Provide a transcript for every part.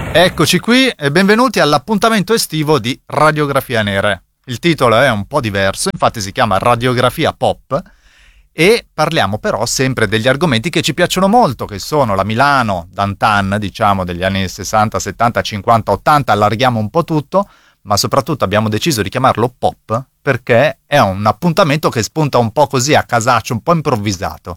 Eccoci qui e benvenuti all'appuntamento estivo di Radiografia Nere. Il titolo è un po' diverso, infatti si chiama Radiografia Pop e parliamo però sempre degli argomenti che ci piacciono molto, che sono la Milano d'antan, diciamo degli anni 60, 70, 50, 80, allarghiamo un po' tutto, ma soprattutto abbiamo deciso di chiamarlo Pop perché è un appuntamento che spunta un po' così a casaccio, un po' improvvisato.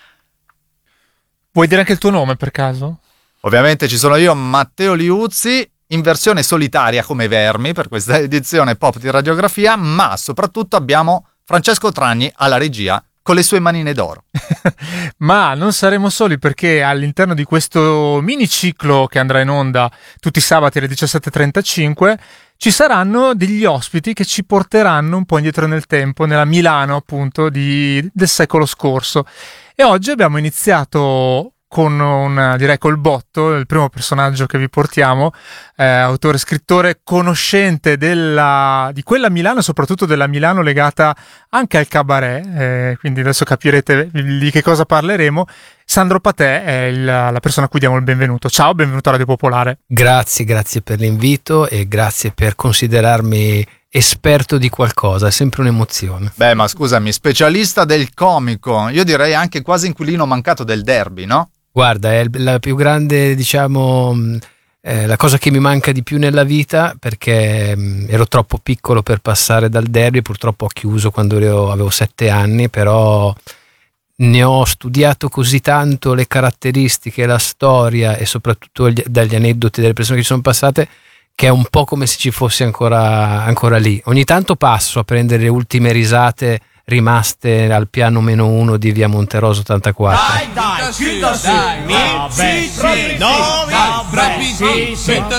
Vuoi dire anche il tuo nome per caso? Ovviamente ci sono io, Matteo Liuzzi, in versione solitaria come Vermi per questa edizione Pop di Radiografia, ma soprattutto abbiamo Francesco Tragni alla regia con le sue manine d'oro. Ma non saremo soli perché all'interno di questo miniciclo che andrà in onda tutti i sabati alle 17.35 ci saranno degli ospiti che ci porteranno un po' indietro nel tempo, nella Milano appunto del secolo scorso. E oggi abbiamo iniziato con direi col botto, il primo personaggio che vi portiamo, autore, scrittore, conoscente di quella Milano, soprattutto della Milano legata anche al cabaret, quindi adesso capirete di che cosa parleremo. Sandro Patè è la persona a cui diamo il benvenuto. Ciao, benvenuto a Radio Popolare. Grazie per l'invito e grazie per considerarmi esperto di qualcosa, è sempre un'emozione. Beh, ma scusami, specialista del comico, io direi anche quasi inquilino mancato del derby, no? Guarda, è la più grande, diciamo, la cosa che mi manca di più nella vita, perché ero troppo piccolo per passare dal derby, purtroppo ho chiuso quando avevo 7 anni, però ne ho studiato così tanto le caratteristiche, la storia e soprattutto dagli aneddoti delle persone che ci sono passate, che è un po' come se ci fossi ancora lì. Ogni tanto passo a prendere le ultime risate rimaste al piano -1 di via Monterosa 84. Dai,